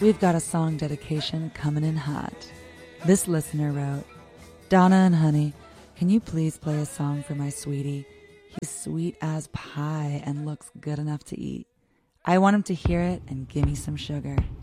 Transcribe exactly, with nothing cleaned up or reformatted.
we've got a song dedication coming in hot. This listener wrote, Donna and honey, can you please play a song for my sweetie? He's sweet as pie and looks good enough to eat. I want him to hear it and give me some sugar.